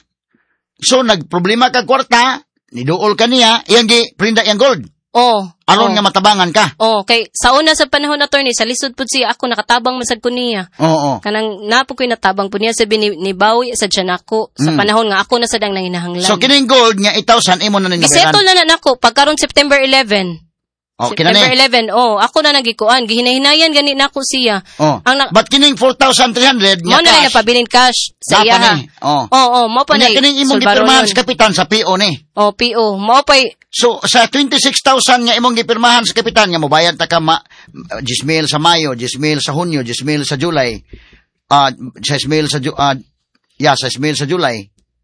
[SPEAKER 2] So nagproblema kag kwarta, niduol ka niya, iyang gi prinda iyang gold.
[SPEAKER 1] Oh.
[SPEAKER 2] Aron
[SPEAKER 1] oh.
[SPEAKER 2] nga matabangan ka.
[SPEAKER 1] Oh, kay sa una sa panahon attorney sa lisod pud siya ako nakatabang masad ko niya.
[SPEAKER 2] Oo.
[SPEAKER 1] Kanang napo ko'y natabang po niya sabi ni, ni Bawi sa dyan ako sa
[SPEAKER 2] Mm.
[SPEAKER 1] panahon nga ako na sadang nanginahanglan.
[SPEAKER 2] So kining gold nga eight thousand imo na ninyo
[SPEAKER 1] Gisettle na na nako pagkaron September eleven.
[SPEAKER 2] Oh,
[SPEAKER 1] September
[SPEAKER 2] kinani.
[SPEAKER 1] eleven, oh, ako na nagikuan. Gihinahinayan gani nako siya.
[SPEAKER 2] Oh.
[SPEAKER 1] Ang na-
[SPEAKER 2] But kining four thousand three hundred
[SPEAKER 1] Mo
[SPEAKER 2] nga
[SPEAKER 1] na rin
[SPEAKER 2] cash.
[SPEAKER 1] napabilin cash sa
[SPEAKER 2] Napa
[SPEAKER 1] iya ha.
[SPEAKER 2] ni. Oh.
[SPEAKER 1] Oo, oh, mo pa na.
[SPEAKER 2] Kanya kining imong gipirmahan sa kapitan sa P O ni.
[SPEAKER 1] Oh, P O. Mo pa
[SPEAKER 2] So sa twenty-six thousand nga imong gipirmahan sa kapitan nga mobayad ta ka ma ten mil sa Mayo, ten mil sa Hunyo, ten mil sa July. Ah, uh, ten mil sa Ju- uh, yeah, ten mil sa July.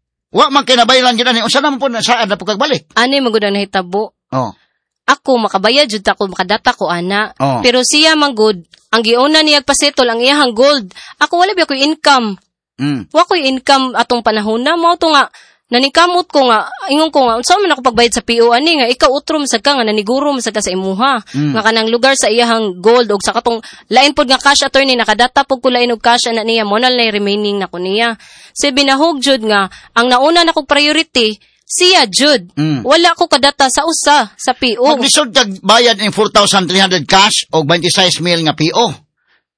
[SPEAKER 2] Wa man kinabaylan gid ani. Unsa naman po na saan na pagkagbalik?
[SPEAKER 1] ani magud ang nahitabo.
[SPEAKER 2] Oh.
[SPEAKER 1] Ako makabayad jud ako makadata ko ana.
[SPEAKER 2] Oh.
[SPEAKER 1] Pero siya man good, ang giuna niya pasetol ang iyang gold. Ako wala ba ko income.
[SPEAKER 2] Mm.
[SPEAKER 1] Wa ko income atong panahon na mo to nga nanikamot ko nga ingon ko nga unsa man ako pagbayad sa P O ani nga ikaw utrom sa ka nga naniguro man sa ka sa imuha
[SPEAKER 2] Mm.
[SPEAKER 1] nga kanang lugar sa iyang gold og sa katong lain pod nga cash attorney nakadata pud ko lain og cash ana niya mo na lay remaining nako niya. Sa binahog jud nga ang nauna na kog priority siya jud.
[SPEAKER 2] Mm.
[SPEAKER 1] Wala ko kadata sa usa sa P O.
[SPEAKER 2] Maglisod kag bayad ning four thousand three hundred cash o twenty-six mil nga P O.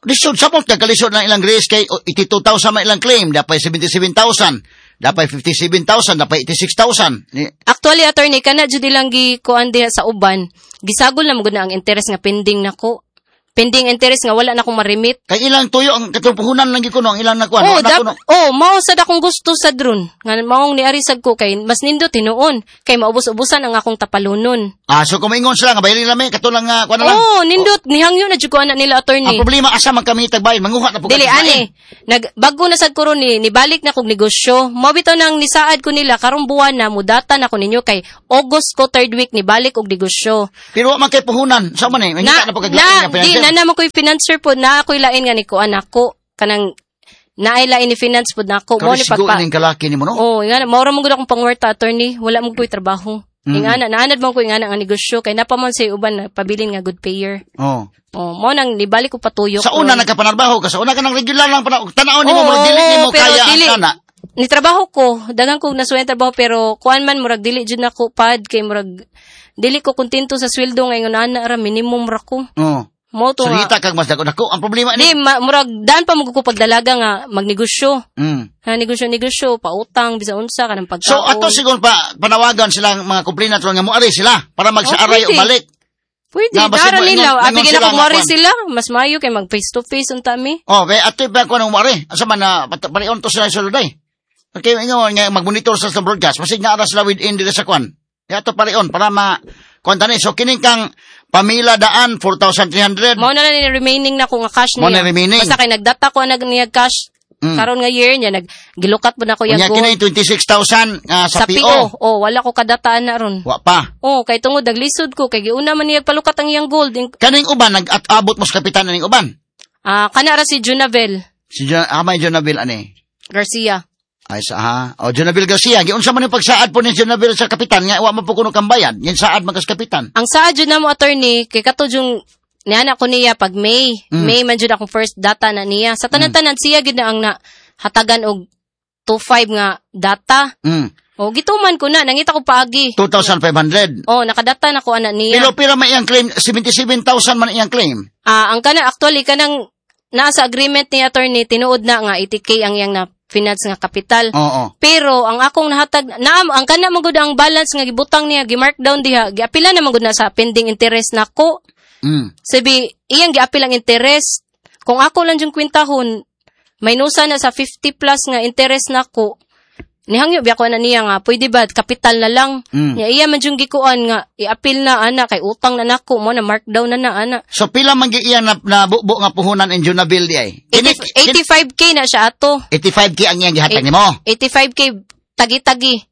[SPEAKER 2] lisod sa mult, nagkalisod ng ilang grace kay eighty-two thousand man ilang claim, dapat seventy-seven thousand, dapat fifty-seven thousand, dapat eighty-six thousand.
[SPEAKER 1] Actually, attorney, kana jud ilang gikuan diha sa uban, gisagol na mo gud na ang interest nga pending nako. Pending interest nga wala na akong marimit.
[SPEAKER 2] Kay ilang tuyo ang katupuhunan lang gikuno, ang ilang nakuan.
[SPEAKER 1] Oh, dap- oh, mao sad akong gusto sa drone. Nga maong niarisag ko kay mas nindo tinuon kay maubos-ubusan ang akong tapalunon.
[SPEAKER 2] Ah, so kumingon sila nga bayarin lami katulang nga kuan lang.
[SPEAKER 1] Oh, nindot oh. Nihangyo na jud ko ana nila attorney.
[SPEAKER 2] Ang problema asa man kami tagbayad, manguha na po.
[SPEAKER 1] Dili ani. Nag bago na sad ko ron ni nibalik na kog negosyo. Mao bitaw nang nisaad ko nila karong buwan na mudata na ko ninyo kay August ko third week ni balik og negosyo.
[SPEAKER 2] Pero wa man kay puhunan. Sa man eh, mangita na, na pagaglain
[SPEAKER 1] na,
[SPEAKER 2] nga
[SPEAKER 1] di na namo koy financer po na ako'y lain nga ni ko anako kanang naay lain ni finance po nako mo ni pagpa.
[SPEAKER 2] Karisgo ning kalaki nimo no?
[SPEAKER 1] Oh, nga mao ra mo gud akong pangwarta attorney, wala mo koy trabaho. Mm. Ingana naanad mo ko ingana ang negosyo kay napamon sa uban na pabilin nga good payer.
[SPEAKER 2] Oh.
[SPEAKER 1] Oh, mo nang nibalik ko patuyo
[SPEAKER 2] sa
[SPEAKER 1] ko.
[SPEAKER 2] una nagkapanarbaho ka sa una ka nang regular lang pa tan-aw nimo mo dili nimo kaya ana.
[SPEAKER 1] Ni trabaho ko, dagang ko nasuwen trabaho pero kuan man murag dili jud nako pad kay murag dili ko kontento sa sweldo nga ingon ana ra minimum ra ko.
[SPEAKER 2] Oh.
[SPEAKER 1] Mo to
[SPEAKER 2] Salita kag mas dako nako ang problema
[SPEAKER 1] ni. Di ma, murag daan pa mo ko pagdalaga nga magnegosyo.
[SPEAKER 2] Mm.
[SPEAKER 1] Ha negosyo negosyo pautang bisa unsa kanang pagkaon.
[SPEAKER 2] So ato sigon pa panawagan sila mga complainant nga moari sila para magsaaray
[SPEAKER 1] oh,
[SPEAKER 2] o balik.
[SPEAKER 1] Pwede, dara nila. Abi gina kung moari sila, mas mayo kay mag face to face unta mi.
[SPEAKER 2] Oh, kay ato pa ko nang moari. Asa man na parion to sila suluday. Okay, ingon nga magmonitor sa broadcast, masig na ara sila within dito sa kwan. Ya ato parion para ma kuantani. So kining kang Pamila daan four thousand three hundred.
[SPEAKER 1] Mao na lang ni remaining na ko nga cash niya.
[SPEAKER 2] Mao na remaining.
[SPEAKER 1] Basta kay nagdata ko nag niya cash. Mm. Karon nga year niya nag gilukat po na ko yang
[SPEAKER 2] gold. Nya kinay twenty-six thousand uh, sa, sa P O.
[SPEAKER 1] P O. Oh, wala ko kadataan na ron.
[SPEAKER 2] Wa pa.
[SPEAKER 1] Oh, kay tungod naglisod ko kay giuna man niya palukat ang iyang gold.
[SPEAKER 2] Kaning uban nag-abot mo sa kapitan ning uban.
[SPEAKER 1] Ah, uh, kana ra si Junavel.
[SPEAKER 2] Si Jun Amay Junavel ani.
[SPEAKER 1] Garcia.
[SPEAKER 2] Ay sa ha. O Junavel Garcia, giunsa man yung pagsaad po ni Junavel sa kapitan nga wa man po kuno kang bayad. Yan saad man kas kapitan.
[SPEAKER 1] Ang saad jud namo attorney kay kato jung niana ko niya pag May. Mm. May man jud akong first data na niya. Sa tanan-tanan mm. siya gid na ang na hatagan og two five nga data.
[SPEAKER 2] Mm.
[SPEAKER 1] O gituman ko na nangita ko paagi.
[SPEAKER 2] two thousand five hundred.
[SPEAKER 1] Oh, nakadata na ko ana niya.
[SPEAKER 2] Pero pira may iyang claim seventy-seven thousand man iyang claim.
[SPEAKER 1] Ah, ang kana actually kanang nasa agreement ni attorney tinuod na nga eighty K ang iyang na finance nga kapital.
[SPEAKER 2] Oo.
[SPEAKER 1] Pero ang akong nahatag na ang kana man gud ang balance nga gibutang niya gi-markdown diha giapila na man gud na sa pending interest nako.
[SPEAKER 2] Mm.
[SPEAKER 1] Sabi iyang giapil ang interest. Kung ako lang yung kwintahon maynusa na sa fifty plus nga interest nako. Nihangyo biya ko na niya nga pwede ba kapital na lang. Mm. Nya iya man yung gikuan nga iapil na ana kay utang na nako mo na markdown na na ana.
[SPEAKER 2] So pila man gi iya na, na bubo nga puhunan in Junabil di ay.
[SPEAKER 1] eighty-five K na siya ato.
[SPEAKER 2] eighty-five K ang iyang gihatag nimo.
[SPEAKER 1] eighty-five K tagi-tagi.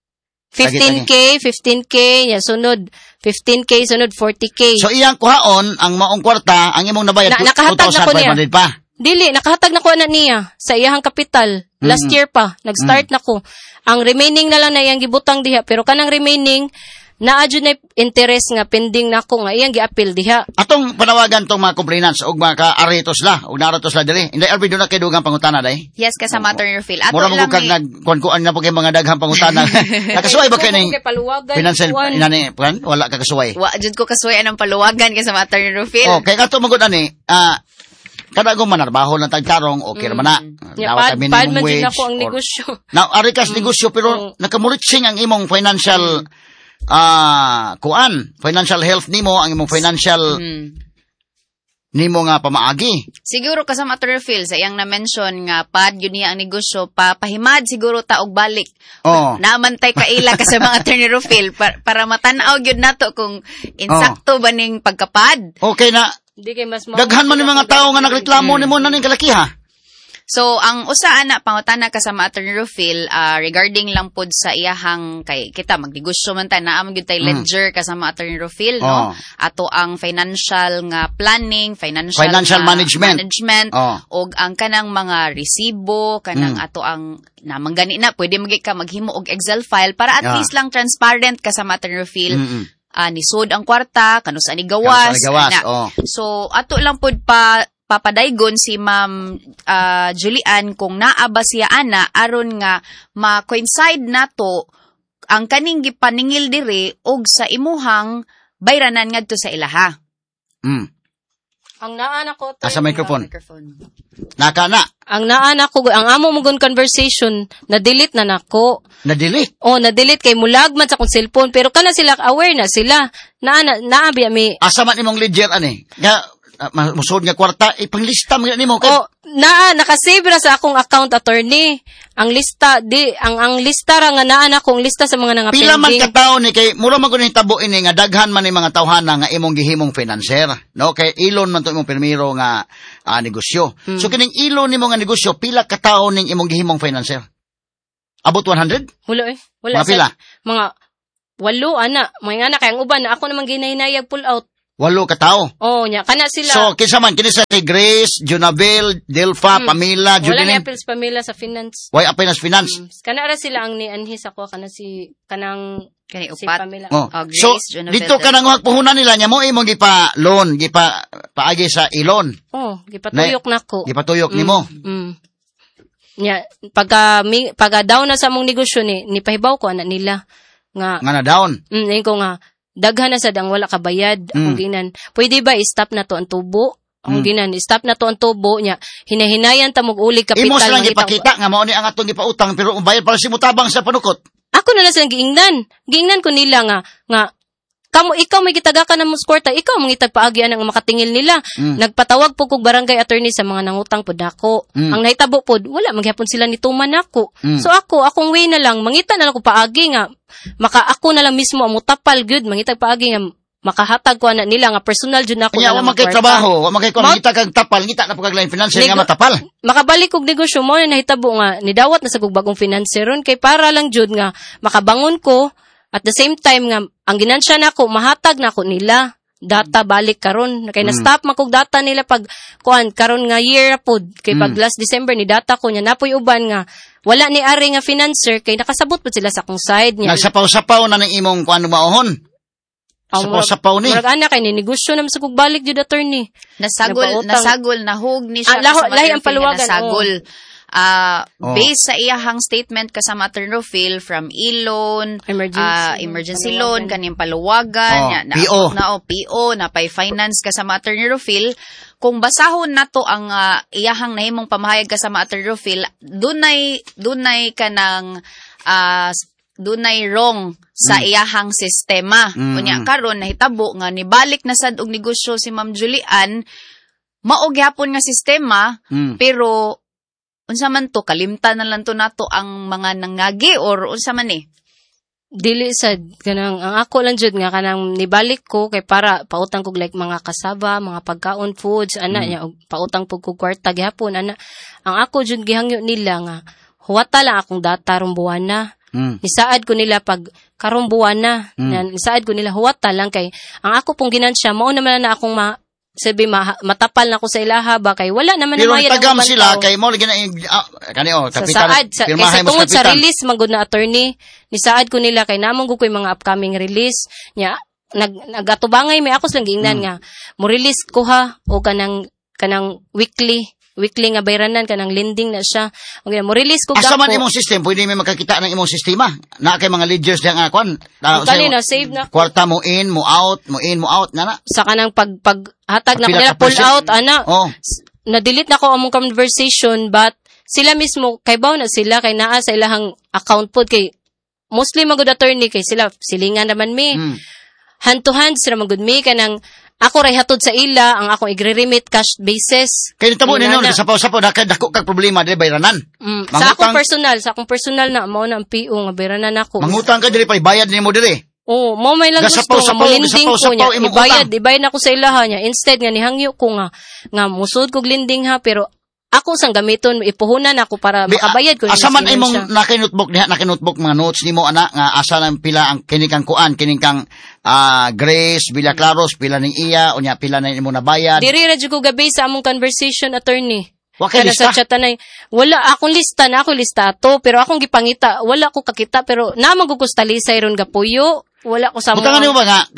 [SPEAKER 1] fifteen K, fifteen K, nya sunod fifteen K, sunod forty K.
[SPEAKER 2] So iyang kuhaon ang maong kwarta ang imong nabayad
[SPEAKER 1] na, two thousand five hundred pa. Dili, nakahatag na ko na niya sa iyahang kapital. Last mm-hmm. year pa, nag-start mm-hmm. na ko. Ang remaining na lang na iyang gibutang diha. Pero kanang remaining, naadyo na interest nga pending na ko nga iyang giapil diha.
[SPEAKER 2] Atong panawagan tong mga complainants o mga ka-aritos la, o naratos la dili. Hindi, Arby, doon na kayo dugang pangutana dahi?
[SPEAKER 13] Yes, kasama Attorney Rufil.
[SPEAKER 2] Mura mo kag nagkuan-kuan na po kayo mga daghang pangutana. Nakasuway ba kayo na yung financial, inani, wala ka kasuway?
[SPEAKER 13] Wa, dyan ko kasuway anong paluwagan kasama Attorney Rufil.
[SPEAKER 2] Oh, kaya kato magod ani, ah, kada ko manarbaho lang tagtarong, okay naman na.
[SPEAKER 1] Dapat yeah, minimum wage. Ako ang negosyo.
[SPEAKER 2] Now, arikas mm. negosyo, pero mm. nakamuritsing ang imong financial mm. uh, kuan, financial health nimo, ang imong financial mm. nimo nga pamaagi.
[SPEAKER 13] Siguro kasama Attorney Phil, sa iyang na-mention nga pad, yun niya ang negosyo, pa, pahimad siguro taog balik.
[SPEAKER 2] Oh.
[SPEAKER 13] Namantay kaila kasama Attorney Phil, para, para matanaw yun nato kung insakto oh. ba ning pagkapad.
[SPEAKER 2] Okay na.
[SPEAKER 1] Di kay mas
[SPEAKER 2] daghan man yung mga tao nga nagreklamo mm. nimo na ning kalakiha.
[SPEAKER 13] So, ang usa ana pangutana kasama Attorney Rufil uh, regarding lang pod sa iyahang kay kita magnegosyo man ta naa man gyud tay ledger mm. kasama Attorney Rufil no. Oh. Ato ang financial nga planning, financial,
[SPEAKER 2] financial
[SPEAKER 13] nga
[SPEAKER 2] management,
[SPEAKER 13] management
[SPEAKER 2] oh.
[SPEAKER 13] og ang kanang mga resibo kanang mm. ato ang namang gani na pwede magi ka maghimo og Excel file para at yeah. least lang transparent kasama Attorney Rufil. Mm-hmm. Uh, nisod ang kwarta, kanus ani gawas.
[SPEAKER 2] Kanus ani gawas, oh.
[SPEAKER 13] So, ato lang pod pa papadaygon si Ma'am uh, Julian kung naaba siya ana aron nga ma-coincide nato ang kaning gipaningil diri og sa imuhang bayranan ngadto sa ilaha.
[SPEAKER 2] Mm.
[SPEAKER 1] Ang naanak ko
[SPEAKER 2] Asa microphone. Naka na.
[SPEAKER 1] Ang naanak ko, ang amo mo gun conversation, na-delete na nako.
[SPEAKER 2] Na-delete?
[SPEAKER 1] Oh, na-delete kay mulagman sa kong cellphone. Pero kana sila, aware na sila. Na, na, naabi, ami.
[SPEAKER 2] Asa man imong ledger, ani? Nga, uh, musod nga kwarta, ipanglista mo yan mo.
[SPEAKER 1] Oh, naa, nakasave na sa akong account, attorney. Ang lista, di, ang ang lista ra nga naa na akong lista sa mga nga
[SPEAKER 2] pila man
[SPEAKER 1] pending.
[SPEAKER 2] katao ni kay mura man kuno hitabo ini nga daghan man ni mga tawhana nga imong gihimong financer, no? Kay ilon man to imong primero nga uh, negosyo. Hmm. So kining ilon nimo nga negosyo, pila katao ning imong gihimong financer? Abot one hundred?
[SPEAKER 1] Wala eh. Wala.
[SPEAKER 2] Mga pila?
[SPEAKER 1] Mga walo, ana. Mga anak, kay ang uban na ako naman ginahinayag pull out.
[SPEAKER 2] Walo katao.
[SPEAKER 1] Oh, nya kana sila.
[SPEAKER 2] So kinsa man kini sa kay Grace, Junabel, Delpha, hmm. Pamela,
[SPEAKER 1] Wala
[SPEAKER 2] Judilyn.
[SPEAKER 1] ni appeals Pamela sa finance.
[SPEAKER 2] Why appeal as finance?
[SPEAKER 1] Hmm. Kana ra sila ang ni anhis ako kana si kanang
[SPEAKER 13] kani
[SPEAKER 1] si
[SPEAKER 13] upat.
[SPEAKER 1] Pamela.
[SPEAKER 2] Oh.
[SPEAKER 13] Oh, Grace,
[SPEAKER 2] So
[SPEAKER 13] Junabel,
[SPEAKER 2] dito ka nang puhunan nila nya mo imong gipa loan, gipa paagi sa ilon.
[SPEAKER 1] Oh, gipatuyok nako.
[SPEAKER 2] Gipatuyok
[SPEAKER 1] mm.
[SPEAKER 2] nimo.
[SPEAKER 1] Mm. Nya pagka mi, pagka down na sa among negosyo ni ni pahibaw ko ana nila nga
[SPEAKER 2] nga na down.
[SPEAKER 1] Mm, ko nga daghan na sad ang wala kabayad.
[SPEAKER 2] Mm.
[SPEAKER 1] Akong ginan. Pwede ba i-stop na to ang tubo? Akong
[SPEAKER 2] Mm.
[SPEAKER 1] ginan, i-stop na to ang tubo niya. Hinahinayan ta mog ulig kapital.
[SPEAKER 2] Imo silang
[SPEAKER 1] mangita-
[SPEAKER 2] ipakita nga mao ni ang atong gipautang pero bayad para si mutabang sa panukot.
[SPEAKER 1] Ako na lang silang giingnan. Giingnan ko nila nga nga kamo ikaw may gitagakan ng muskorta, ikaw mangitag paagi ang makatingil nila.
[SPEAKER 2] Mm.
[SPEAKER 1] Nagpatawag po kog barangay attorney sa mga nangutang pod nako.
[SPEAKER 2] Mm.
[SPEAKER 1] Ang nahitabo pod wala magyapon sila ni tuman nako.
[SPEAKER 2] Mm.
[SPEAKER 1] So ako akong way na lang mangita na lang ko paagi nga maka ako na lang mismo ang mutapal gyud mangitag paagi nga makahatag ko ana nila nga personal jud nako
[SPEAKER 2] Kanya
[SPEAKER 1] na
[SPEAKER 2] wa man kay trabaho, wa man kay kun ngita kag tapal, ngita na pag line financial nga
[SPEAKER 1] Nego-
[SPEAKER 2] matapal.
[SPEAKER 1] Makabalik og negosyo mo na nahitabo nga nidawat na sa kog bagong financeron kay para lang jud nga makabangon ko at the same time nga ang ginansya nako mahatag nako nila data balik karon kay
[SPEAKER 2] Mm.
[SPEAKER 1] na-stop man kog data nila pag kuan karon nga year pod kay pag
[SPEAKER 2] Mm.
[SPEAKER 1] last December ni data ko nya napoy uban nga wala ni ari nga financer kay nakasabot pod sila sa akong side nya.
[SPEAKER 2] Nagsapaw-sapaw na ning imong kuan maohon. Sapaw-sapaw ni.
[SPEAKER 1] Murag ana kay ni negosyo na sa kog balik jud attorney.
[SPEAKER 13] Nasagol,
[SPEAKER 1] Nagpautang.
[SPEAKER 13] nasagol, nahug ni siya
[SPEAKER 1] Ah, laho-
[SPEAKER 13] kasama
[SPEAKER 1] lahi ang
[SPEAKER 13] Terrofil nga
[SPEAKER 1] paluwagan,
[SPEAKER 13] nasagol. Ah,
[SPEAKER 2] Oh.
[SPEAKER 13] based sa iyahang statement kasama Terrofil from Ilon,
[SPEAKER 1] Emergency,
[SPEAKER 13] ah, emergency loan,
[SPEAKER 1] paluwagan.
[SPEAKER 13] kaning paluwagan,
[SPEAKER 2] Oh,
[SPEAKER 13] na, na,
[SPEAKER 2] P O.
[SPEAKER 13] na o P O, na pay finance kasama Terrofil, kung basahon nato ang ah, iyahang nahimong pamahayag kasama Terrofil, dunay dunay kanang ah, dunay wrong sa
[SPEAKER 2] Mm.
[SPEAKER 13] iyahang sistema.
[SPEAKER 2] Mm.
[SPEAKER 13] Unya karon nahitabo nga nibalik na sad og negosyo si Ma'am Julian, mao gyapon nga sistema,
[SPEAKER 2] Mm.
[SPEAKER 13] pero unsa man to kalimtan na lang to nato ang mga nangagi or unsa man eh.
[SPEAKER 1] Dili sad kanang ang ako lang jud nga kanang nibalik ko kay para pautang kog like mga kasaba, mga pagkaon, foods ana
[SPEAKER 2] Mm.
[SPEAKER 1] nya og pautang pug kog kwarta gihapon ana. Ang ako jud gihangyo nila nga huwata lang akong data rong buwana.
[SPEAKER 2] Mm.
[SPEAKER 1] Nisaad ko nila pag karong buwan na.
[SPEAKER 2] Mm.
[SPEAKER 1] na nisaad ko nila huwata lang kay ang ako pong ginansya mao naman na akong ma sabi ma, matapal na ko sa ilaha ba kay wala naman
[SPEAKER 2] Pero
[SPEAKER 1] namayad ang
[SPEAKER 2] tagam
[SPEAKER 1] ubang
[SPEAKER 2] sila
[SPEAKER 1] tao.
[SPEAKER 2] kay mo lagi na ah, kani oh
[SPEAKER 1] sa
[SPEAKER 2] kapitan.
[SPEAKER 1] saad sa, kay
[SPEAKER 2] pirmahay
[SPEAKER 1] sa
[SPEAKER 2] mo
[SPEAKER 1] tungod sa
[SPEAKER 2] kapitan.
[SPEAKER 1] release manggod na attorney ni saad ko nila kay namong ko mga upcoming release nya nag nagatubangay may ako lang giingnan
[SPEAKER 2] Mm.
[SPEAKER 1] nga mo release ko ha o kanang kanang weekly weekly nga bayranan kanang lending na siya okay mo release ko
[SPEAKER 2] Asa man
[SPEAKER 1] gako.
[SPEAKER 2] imong system pwede may makakita ng imong sistema. Na kay mga ledgers diyan nga kwan.
[SPEAKER 1] Ang kanina save na ko.
[SPEAKER 2] Kwarta mo in, mo out, mo in, mo out na na.
[SPEAKER 1] Sa kanang pag paghatag na ko
[SPEAKER 2] Pila
[SPEAKER 1] nila
[SPEAKER 2] ka
[SPEAKER 1] pull
[SPEAKER 2] percent?
[SPEAKER 1] out ana
[SPEAKER 2] Oh.
[SPEAKER 1] na-delete na ko among conversation but sila mismo kay baw na sila kay naa sa ilahang account pod kay mostly magud attorney kay sila silingan naman mi
[SPEAKER 2] Mm.
[SPEAKER 1] hand to hand sila magud mi kanang ako ray hatod sa ila ang akong igre-remit cash basis
[SPEAKER 2] Kay nitabo ninyo
[SPEAKER 1] Inana.
[SPEAKER 2] sapaw-sapaw dakay dako kag problema dili bayranan.
[SPEAKER 1] Mm,
[SPEAKER 2] Mangutang-
[SPEAKER 1] sa akong personal sa akong personal na mao na ang P O nga bayranan ako
[SPEAKER 2] Mangutang ka dili pa bayad nimo diri.
[SPEAKER 1] Oh, mo may lang gusto
[SPEAKER 2] Gasapaw,
[SPEAKER 1] nga
[SPEAKER 2] sapaw,
[SPEAKER 1] mulinding
[SPEAKER 2] gasapaw,
[SPEAKER 1] ko
[SPEAKER 2] sapaw,
[SPEAKER 1] niya.
[SPEAKER 2] imong
[SPEAKER 1] Ibayad,
[SPEAKER 2] utang.
[SPEAKER 1] ibayad na ko sa ilaha niya. Instead nga nihangyo ko nga nga musud kog lending ha pero ako sang gamiton ipuhunan ako para
[SPEAKER 2] Bi-
[SPEAKER 1] makabayad ko.
[SPEAKER 2] Asa man
[SPEAKER 1] niya
[SPEAKER 2] imong
[SPEAKER 1] siya.
[SPEAKER 2] nakinotebook diha nakinotebook mga notes nimo ana nga asa lang pila ang kining kang kuan kining kang ah, Grace Villa Claros pila ning iya unya pila na imo nabayad.
[SPEAKER 1] Diri ra jud ko gabi sa among conversation attorney.
[SPEAKER 2] Wa kay
[SPEAKER 1] Kana
[SPEAKER 2] lista?
[SPEAKER 1] sa chatanay, wala akong lista na ako lista ato pero akong gipangita, wala ko kakita pero namang gugustalisay ron gapuyo. Wala ko sa
[SPEAKER 2] Butangan
[SPEAKER 1] mga-
[SPEAKER 2] nimo ba nga